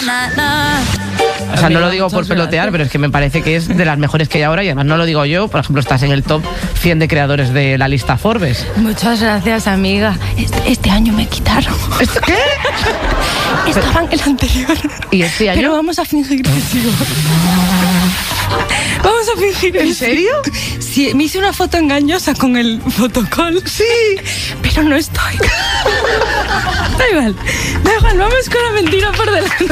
O sea, no lo digo por pelotear, pero es que me parece que es de las mejores que hay ahora y además no lo digo yo. Por ejemplo, estás en el top 100 de creadores de la lista Forbes. Muchas gracias, amiga. Este año me quitaron. ¿Qué? Estaba en el anterior. ¿Y este año? Pero vamos a fingir que sigo. Vamos a fingir. ¿En serio? Sí, me hice una foto engañosa con el fotocall. Sí. Pero no estoy. Da igual, vamos con la mentira por delante.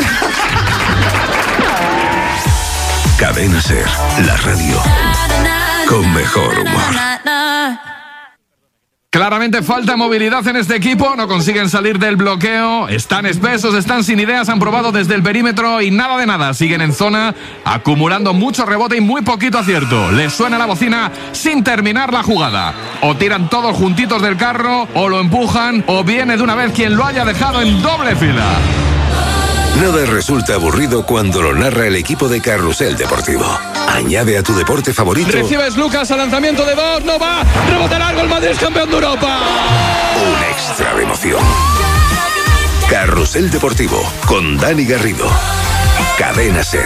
Cadena Ser, la radio con mejor humor. Claramente falta movilidad en este equipo, no consiguen salir del bloqueo, están espesos, están sin ideas, han probado desde el perímetro y nada de nada, siguen en zona, acumulando mucho rebote y muy poquito acierto. Les suena la bocina sin terminar la jugada. O tiran todos juntitos del carro, o lo empujan, o viene de una vez quien lo haya dejado en doble fila. Nada resulta aburrido cuando lo narra el equipo de Carrusel Deportivo. Añade a tu deporte favorito. Recibes Lucas al lanzamiento de dos, no va, rebote largo, el Madrid es campeón de Europa. Un extra de emoción. Carrusel Deportivo con Dani Garrido. Cadena Ser.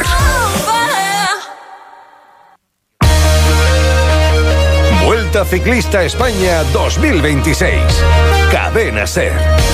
Vuelta Ciclista España 2026. Cadena Ser.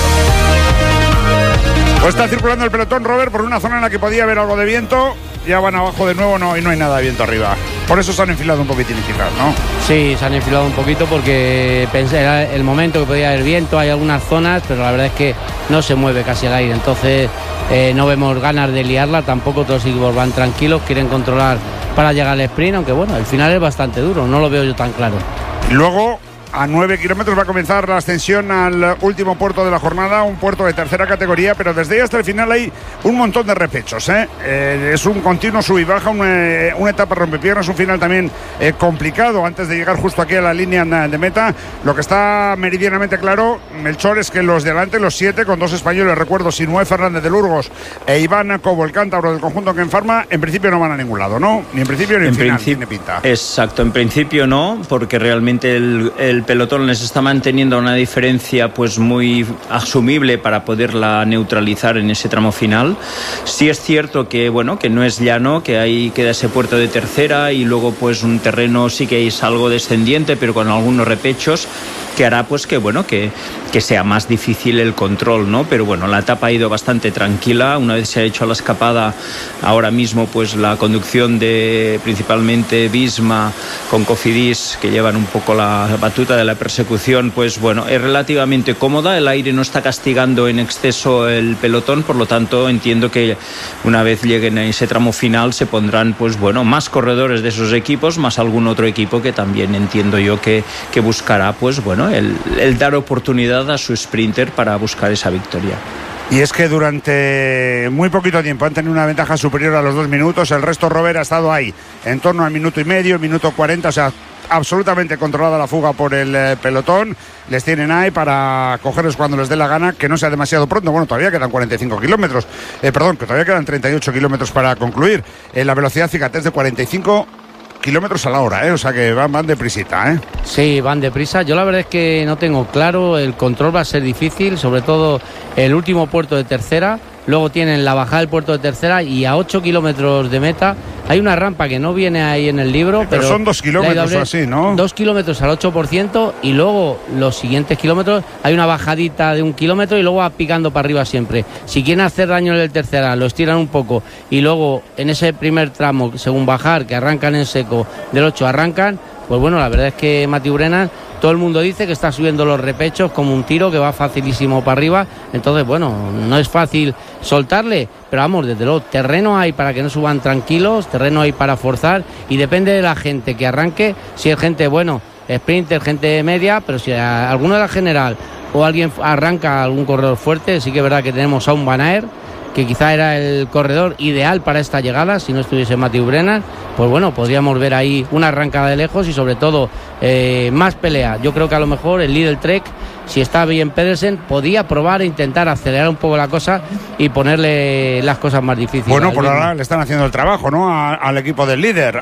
Pues está circulando el pelotón, Robert, por una zona en la que podía haber algo de viento. Ya van abajo de nuevo y no hay nada de viento arriba. Por eso se han enfilado un poquitín quizás, ¿no? Sí, se han enfilado un poquito porque pensé era el momento que podía haber viento. Hay algunas zonas, pero la verdad es que no se mueve casi el aire. Entonces no vemos ganas de liarla. Tampoco otros equipos van tranquilos, quieren controlar para llegar al sprint. Aunque bueno, el final es bastante duro, no lo veo yo tan claro. Y luego, a 9 kilómetros va a comenzar la ascensión al último puerto de la jornada, un puerto de tercera categoría, pero desde ahí hasta el final hay un montón de repechos, ¿eh? Es un continuo sub y baja, una etapa rompepiernas, un final también complicado antes de llegar justo aquí a la línea de meta. Lo que está meridianamente claro, Melchor, es que los de adelante, los 7, con 2 españoles, recuerdo, Sinué Fernández de Burgos e Iván Cobo, el cántabro del conjunto Kenfarma, en principio no van a ningún lado, ¿no? Ni en principio ni en final, tiene pinta. Exacto, en principio no, porque realmente el pelotón les está manteniendo una diferencia pues muy asumible para poderla neutralizar en ese tramo final. Sí es cierto que bueno, que no es llano, que ahí queda ese puerto de tercera y luego pues un terreno sí que es algo descendiente, pero con algunos repechos que hará pues que bueno, que sea más difícil el control, ¿no? Pero bueno, la etapa ha ido bastante tranquila. Una vez se ha hecho la escapada, ahora mismo pues la conducción de principalmente Visma con Cofidis, que llevan un poco la batuta de la persecución, pues bueno, es relativamente cómoda. El aire no está castigando en exceso el pelotón, por lo tanto entiendo que una vez lleguen a ese tramo final se pondrán pues bueno, más corredores de esos equipos, más algún otro equipo que también entiendo yo que buscará pues bueno, el dar oportunidad a su sprinter para buscar esa victoria. Y es que durante muy poquito tiempo han tenido una ventaja superior a los 2 minutos. El resto, Robert, ha estado ahí en torno al minuto y medio, minuto 40, o sea, absolutamente controlada la fuga por el pelotón. Les tienen ahí para cogerlos cuando les dé la gana, que no sea demasiado pronto. Bueno, todavía quedan 45 kilómetros, que todavía quedan 38 kilómetros para concluir. La velocidad, fíjate, es de 45 kilómetros a la hora, o sea que van deprisita, ¿eh? Sí, van deprisa. Yo la verdad es que no tengo claro, el control va a ser difícil, sobre todo el último puerto de tercera. Luego tienen la bajada del puerto de tercera y a 8 kilómetros de meta hay una rampa que no viene ahí en el libro. Pero son 2 kilómetros o así, ¿no? 2 kilómetros al 8% y luego los siguientes kilómetros hay una bajadita de 1 kilómetro y luego va picando para arriba siempre. Si quieren hacer daño en el tercera, lo estiran un poco y luego en ese primer tramo, según bajar, que arrancan en seco, del 8 arrancan, pues bueno, la verdad es que Mati Brenas, todo el mundo dice que está subiendo los repechos como un tiro, que va facilísimo para arriba. Entonces, bueno, no es fácil soltarle, pero vamos, desde luego, terreno hay para que no suban tranquilos, terreno hay para forzar y depende de la gente que arranque. Si es gente, bueno, sprinter, gente media, pero si alguno de la general o alguien arranca algún corredor fuerte, sí que es verdad que tenemos a un Van Aert, que quizá era el corredor ideal para esta llegada, si no estuviese Mathieu Brenas, pues bueno, podríamos ver ahí una arrancada de lejos y sobre todo más pelea. Yo creo que a lo mejor el Lidl Trek si está bien Pedersen, podía probar e intentar acelerar un poco la cosa y ponerle las cosas más difíciles. Bueno, por ahora le están haciendo el trabajo, ¿no? Al equipo del líder,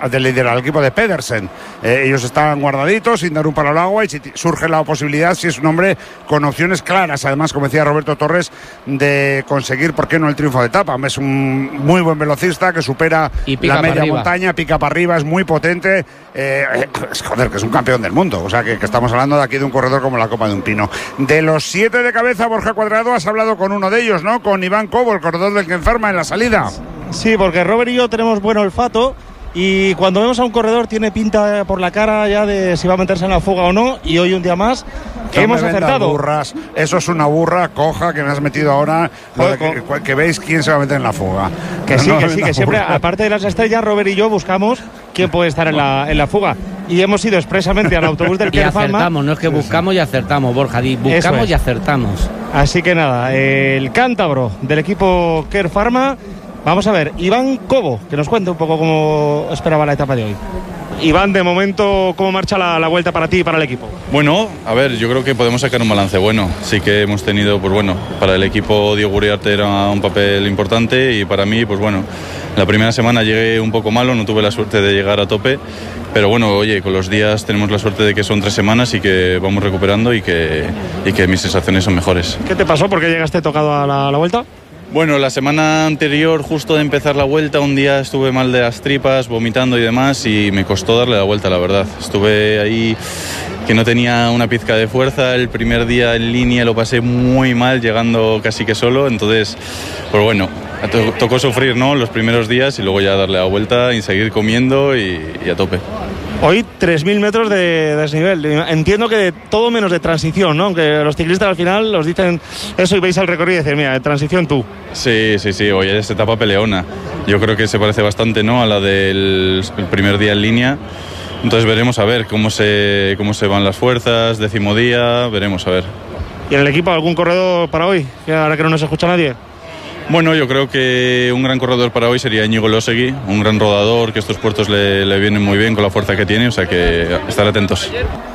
al equipo de Pedersen. Ellos están guardaditos, sin dar un palo al agua, y si surge la posibilidad, si es un hombre con opciones claras, además, como decía Roberto Torres, de conseguir, ¿por qué no?, el triunfo de etapa. Es un muy buen velocista que supera la media montaña, pica para arriba, es muy potente. Joder, que es un campeón del mundo. O sea, que estamos hablando de aquí de un corredor como la copa de un pino. De los 7 de cabeza, Borja Cuadrado, has hablado con uno de ellos, ¿no? Con Iván Cobo, el corredor del Ken Pharma en la salida. Sí, porque Robert y yo tenemos buen olfato. Y cuando vemos a un corredor tiene pinta por la cara ya de si va a meterse en la fuga o no. Y hoy un día más hemos acertado. Burras. Eso es una burra coja que me has metido ahora. Que veis quién se va a meter en la fuga. Que sí, que siempre, aparte de las estrellas, Robert y yo buscamos quién puede estar en la fuga. Y hemos ido expresamente al autobús del Ken Pharma. Y acertamos, no es que buscamos y acertamos, Borja. Buscamos y acertamos. Así que nada, el cántabro del equipo Ken Pharma. Vamos a ver, Iván Cobo, que nos cuente un poco cómo esperaba la etapa de hoy. Iván, de momento, ¿cómo marcha la vuelta para ti y para el equipo? Bueno, a ver, yo creo que podemos sacar un balance bueno. Sí que hemos tenido, pues bueno, para el equipo Diego Uriarte era un papel importante y para mí, pues bueno, la primera semana llegué un poco malo, no tuve la suerte de llegar a tope, pero bueno, oye, con los días tenemos la suerte de que son 3 semanas y que vamos recuperando y que mis sensaciones son mejores. ¿Qué te pasó? ¿Por qué llegaste tocado a la vuelta? Bueno, la semana anterior, justo de empezar la vuelta, un día estuve mal de las tripas, vomitando y demás, y me costó darle la vuelta, la verdad. Estuve ahí que no tenía una pizca de fuerza. El primer día en línea lo pasé muy mal, llegando casi que solo. Entonces, pues bueno, tocó sufrir, ¿no?, los primeros días y luego ya darle la vuelta y seguir comiendo y a tope. Hoy 3.000 metros de desnivel. Entiendo que de todo menos de transición, ¿no? Aunque los ciclistas al final os dicen eso y veis el recorrido y decís, mira, de transición tú. Sí, hoy es etapa peleona. Yo creo que se parece bastante, ¿no?, a la del primer día en línea. Entonces veremos a ver cómo se van las fuerzas, 10º día, veremos a ver. ¿Y en el equipo algún corredor para hoy? Ahora que no nos escucha nadie. Bueno, yo creo que un gran corredor para hoy sería Íñigo Elósegui, un gran rodador, que estos puertos le vienen muy bien con la fuerza que tiene, o sea que estar atentos.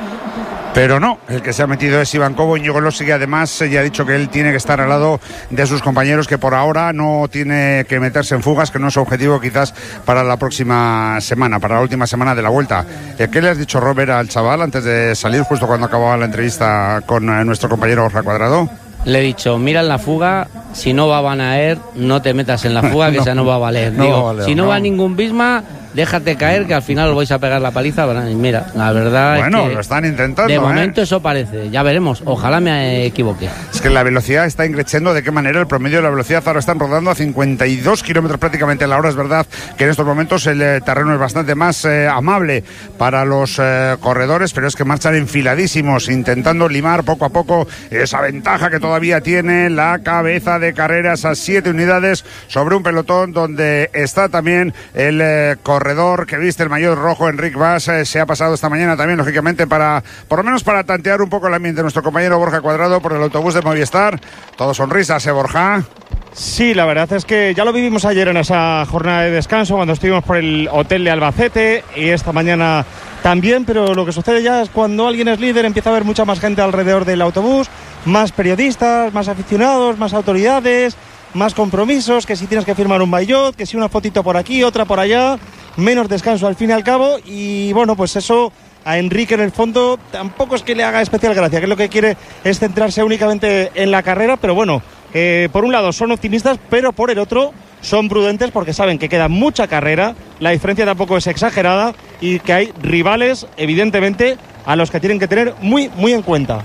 Pero no, el que se ha metido es Iván Cobo. Íñigo Elósegui además ya ha dicho que él tiene que estar al lado de sus compañeros, que por ahora no tiene que meterse en fugas, que no es su objetivo quizás para la próxima semana, para la última semana de la vuelta. ¿Qué le has dicho, Robert, al chaval antes de salir, justo cuando acababa la entrevista con nuestro compañero Borja Cuadrado? Le he dicho, mira en la fuga, si no va Van Aert, no te metas en la fuga, que esa no va a valer. Si no va ningún Bisma, déjate caer, que al final os vais a pegar la paliza. Mira, la verdad bueno, es que lo están intentando. De momento eso parece, ya veremos, ojalá me equivoque. Es que la velocidad está increciendo. ¿De qué manera? El promedio de la velocidad ahora están rodando a 52 kilómetros prácticamente a la hora. Es verdad que en estos momentos el terreno es bastante más amable para los corredores, pero es que marchan enfiladísimos, intentando limar poco a poco esa ventaja que todavía tiene la cabeza de carreras a 7 unidades sobre un pelotón donde está también el corredor que viste el maillot rojo, Enric Mas. Se ha pasado esta mañana también, lógicamente, para por lo menos para tantear un poco el ambiente de nuestro compañero Borja Cuadrado por el autobús de Movistar. Todo sonrisas, Borja. Sí, la verdad es que ya lo vivimos ayer en esa jornada de descanso cuando estuvimos por el hotel de Albacete, y esta mañana también, pero lo que sucede ya es cuando alguien es líder empieza a haber mucha más gente alrededor del autobús, más periodistas, más aficionados, más autoridades, más compromisos, que si tienes que firmar un maillot, que si una fotito por aquí, otra por allá, menos descanso al fin y al cabo. Y bueno, pues eso a Enrique en el fondo tampoco es que le haga especial gracia, que lo que quiere es centrarse únicamente en la carrera, pero bueno, por un lado son optimistas, pero por el otro son prudentes porque saben que queda mucha carrera, la diferencia tampoco es exagerada y que hay rivales, evidentemente, a los que tienen que tener muy, muy en cuenta.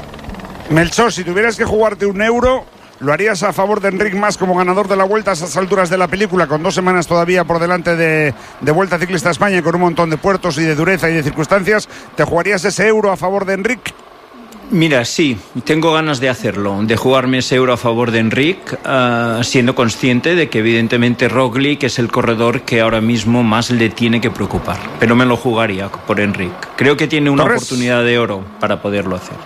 Melchor, si tuvieras que jugarte €1, ¿lo harías a favor de Enric Mas como ganador de la Vuelta a esas alturas de la película, con 2 semanas todavía por delante de Vuelta Ciclista a España, con un montón de puertos y de dureza y de circunstancias? ¿Te jugarías ese euro a favor de Enric? Mira, sí, tengo ganas de hacerlo, de jugarme ese euro a favor de Enric, siendo consciente de que evidentemente Roglic es el corredor que ahora mismo más le tiene que preocupar, pero me lo jugaría por Enric. Creo que tiene una oportunidad de oro para poderlo hacer.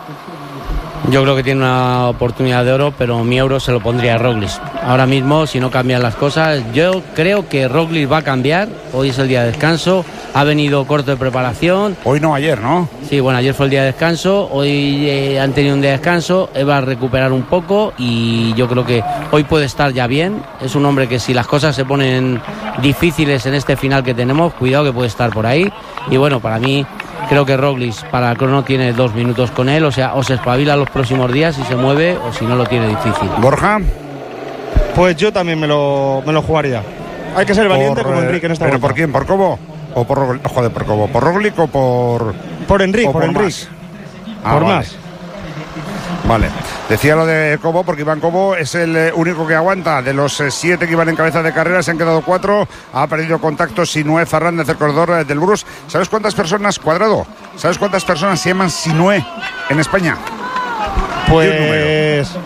Yo creo que tiene una oportunidad de oro, pero mi euro se lo pondría a Roglic. Ahora mismo, si no cambian las cosas, yo creo que Roglic va a cambiar. Hoy es el día de descanso, ha venido corto de preparación. Hoy no, ayer, ¿no? Sí, bueno, ayer fue el día de descanso, hoy han tenido un día de descanso, él va a recuperar un poco y yo creo que hoy puede estar ya bien. Es un hombre que si las cosas se ponen difíciles en este final que tenemos, cuidado que puede estar por ahí. Y bueno, para mí, creo que Roglic para el crono tiene 2 minutos con él, o sea, o se espabila los próximos días y se mueve, o si no lo tiene difícil. Borja. Pues yo también me lo jugaría. Hay que ser valiente como Enrique en esta ¿Pero vuelta. por quién? ¿Por Cobo? ¿O por Roglic? Joder, por Cobo. ¿Por Roglic o por...? Por Enrique, por Enrique. más. Por vale. más. Vale. Decía lo de Cobo porque Iván Cobo es el único que aguanta. De los 7 que iban en cabeza de carrera se han quedado 4. Ha perdido contacto Sinué Fernández, el corredor del Burgos. ¿Sabes cuántas personas, Cuadrado? ¿Sabes cuántas personas se llaman Sinué en España? Pues...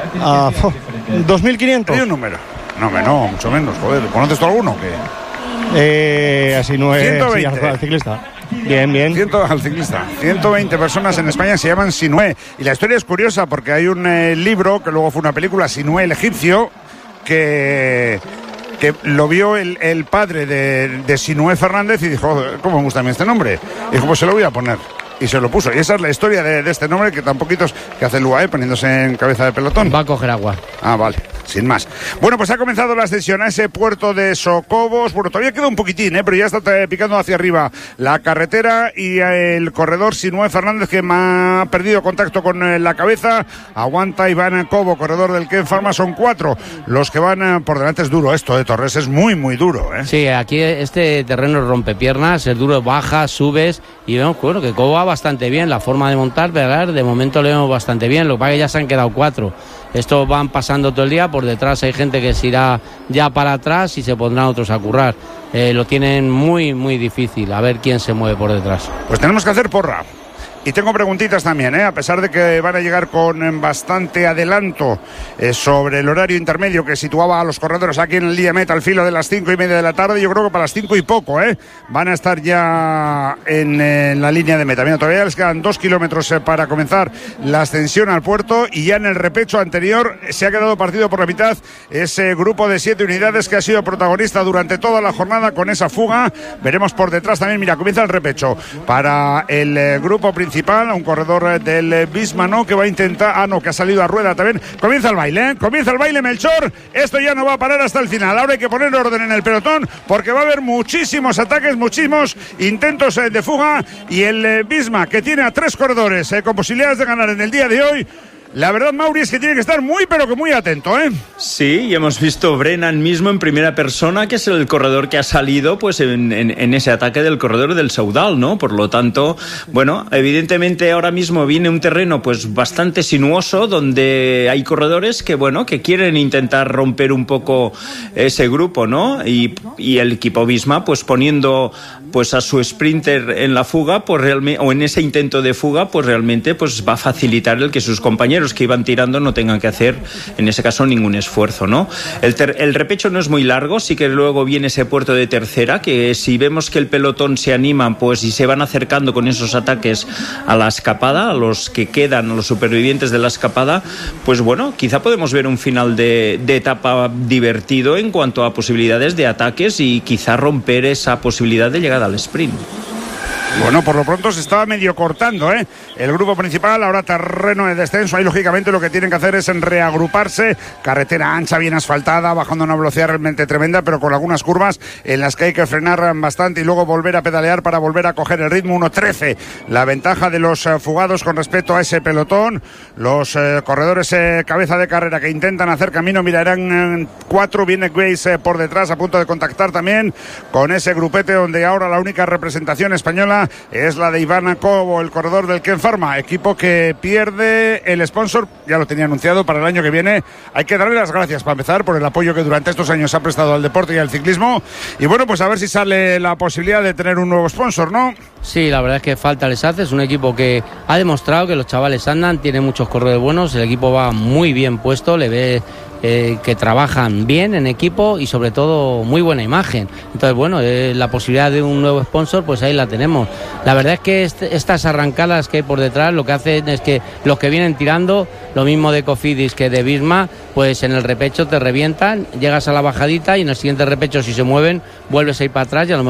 2.500. ¿Hay un número? No, mucho menos. Joder, ¿conoces tú alguno? Así no es. 120. Sí, al ciclista. Bien. Al ciclista. 120 personas en España se llaman Sinué. Y la historia es curiosa porque hay un libro que luego fue una película, Sinué el egipcio, que lo vio el padre de Sinué Fernández y dijo, ¿cómo me gusta a mí este nombre? Y dijo, pues se lo voy a poner. Y se lo puso. Y esa es la historia de este nombre que tan poquitos que hace el UAE poniéndose en cabeza de pelotón. Va a coger agua. Ah, vale. Sin más. Bueno, pues ha comenzado la ascensión a ese puerto de Socobos. Bueno, todavía queda un poquitín, pero ya está picando hacia arriba la carretera y el corredor Sinué Fernández que me ha perdido contacto con la cabeza. Aguanta Iván Cobo, corredor del Ken Pharma. Son 4 los que van por delante. Es duro esto, Torres. Es muy, muy duro, Sí, aquí este terreno rompe piernas, es duro, bajas, subes y vemos bueno, que Cobo va bastante bien. La forma de montar, pero de momento lo vemos bastante bien. Lo que pasa es que ya se han quedado 4. Estos van pasando todo el día, por detrás hay gente que se irá ya para atrás y se pondrán otros a currar. Lo tienen muy, muy difícil, a ver quién se mueve por detrás. Pues tenemos que hacer porra. Y tengo preguntitas también, a pesar de que van a llegar con bastante adelanto sobre el horario intermedio que situaba a los corredores aquí en el día meta al filo de las 5:30 de la tarde. Yo creo que para las 5 y poco van a estar ya en la línea de meta. Mira, todavía les quedan 2 kilómetros para comenzar la ascensión al puerto y ya en el repecho anterior se ha quedado partido por la mitad ese grupo de 7 unidades que ha sido protagonista durante toda la jornada con esa fuga. Veremos por detrás también, mira, comienza el repecho para el grupo principal, un corredor del Visma, ¿no? Que va a intentar, que ha salido a rueda también. Comienza el baile, Melchor. Esto ya no va a parar hasta el final. Ahora hay que poner orden en el pelotón porque va a haber muchísimos ataques, muchísimos intentos de fuga y el Visma, que tiene a 3 corredores con posibilidades de ganar en el día de hoy. La verdad, Mauri, es que tiene que estar muy, pero que muy atento, Sí, y hemos visto Brennan mismo en primera persona, que es el corredor que ha salido pues en ese ataque del corredor del Saudal, ¿no? Por lo tanto, bueno, evidentemente ahora mismo viene un terreno pues bastante sinuoso, donde hay corredores que, bueno, que quieren intentar romper un poco ese grupo, ¿no? Y el equipo Visma, pues poniendo pues a su sprinter en la fuga, pues realmente, o en ese intento de fuga, pues realmente pues va a facilitar el que sus compañeros que iban tirando no tengan que hacer en ese caso ningún esfuerzo, ¿no? El repecho no es muy largo, sí que luego viene ese puerto de tercera, que si vemos que el pelotón se anima pues y se van acercando con esos ataques a la escapada, a los que quedan, a los supervivientes de la escapada, pues bueno, quizá podemos ver un final de etapa divertido en cuanto a posibilidades de ataques y quizá romper esa posibilidad de llegada al sprint. Bueno, por lo pronto se estaba medio cortando, el grupo principal, ahora terreno de descenso. Ahí lógicamente lo que tienen que hacer es reagruparse, carretera ancha, bien asfaltada, bajando a una velocidad realmente tremenda, pero con algunas curvas en las que hay que frenar bastante y luego volver a pedalear para volver a coger el ritmo. 1:13 la ventaja de los fugados con respecto a ese pelotón. Los corredores cabeza de carrera que intentan hacer camino, mira, eran 4, viene Grace por detrás a punto de contactar también con ese grupete donde ahora la única representación española es la de Iván Cobo, el corredor del Ken Pharma, equipo que pierde el sponsor, ya lo tenía anunciado para el año que viene. Hay que darle las gracias para empezar por el apoyo que durante estos años ha prestado al deporte y al ciclismo, y bueno, pues a ver si sale la posibilidad de tener un nuevo sponsor, ¿no? Sí, la verdad es que falta les hace, es un equipo que ha demostrado que los chavales andan, tiene muchos corredores buenos, el equipo va muy bien puesto, le ve que trabajan bien en equipo y sobre todo muy buena imagen. Entonces, bueno, la posibilidad de un nuevo sponsor, pues ahí la tenemos. La verdad es que estas arrancadas que hay por detrás lo que hacen es que los que vienen tirando, lo mismo de Cofidis que de Visma, pues en el repecho te revientan, llegas a la bajadita y en el siguiente repecho, si se mueven, vuelves a ir para atrás y a lo mejor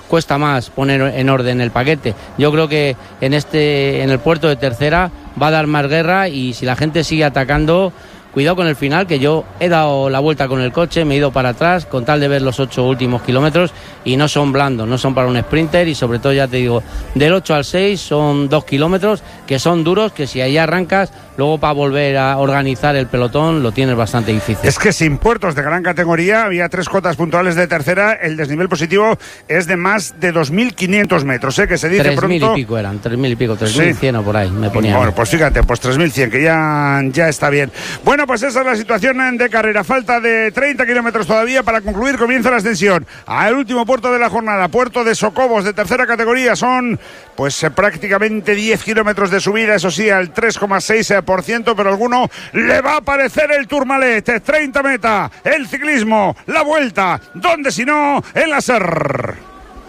cuesta más poner en orden el paquete. Yo creo que en el puerto de tercera va a dar más guerra, y si la gente sigue atacando, cuidado con el final, que yo he dado la vuelta con el coche, me he ido para atrás con tal de ver los 8 últimos kilómetros, y no son blandos, no son para un sprinter, y sobre todo, ya te digo, del 8 al 6 son 2 kilómetros que son duros, que si ahí arrancas, luego para volver a organizar el pelotón lo tienes bastante difícil. Es que sin puertos de gran categoría, había 3 cotas puntuales de tercera, el desnivel positivo es de más de 2.500 metros, que se dice 3.000 pronto. 3.000 y pico eran, 3.000 y pico, 3.100 sí. O por ahí me ponía. Bueno, pues fíjate, pues 3.100, que ya está bien. Bueno, pues esa es la situación de carrera. Falta de 30 kilómetros todavía para concluir. Comienza la ascensión al último puerto de la jornada, puerto de Socobos, de tercera categoría. Son pues prácticamente 10 kilómetros de subida, eso sí, al 3,6%, pero a alguno le va a aparecer el Tourmalet. 30 meta, el ciclismo, la vuelta, donde si no, en la SER.